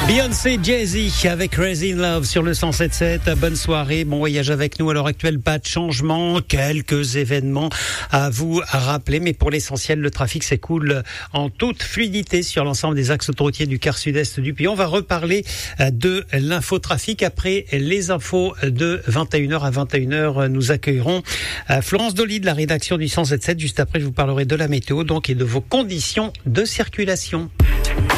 Beyoncé, Jay-Z avec Crazy in Love sur le 107.7. Bonne soirée, bon voyage avec nous. À l'heure actuelle, pas de changement, quelques événements à vous rappeler, mais pour l'essentiel, le trafic s'écoule en toute fluidité sur l'ensemble des axes autoroutiers du quart sud-est du pays. On va reparler de l'infotrafic après les infos de 21h à 21h. Nous accueillerons Florence Dolly de la rédaction du 107.7. Juste après, je vous parlerai de la météo donc et de vos conditions de circulation.